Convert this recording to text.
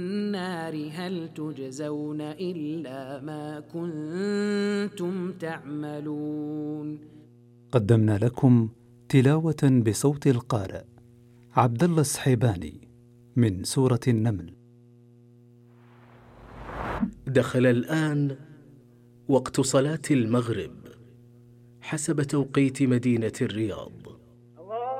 النار هل تجزون إلا ما كنتم تعملون. قدمنا لكم تلاوة بصوت القارئ عبد الله السحيباني من سورة النمل. دخل الآن وقت صلاة المغرب حسب توقيت مدينة الرياض.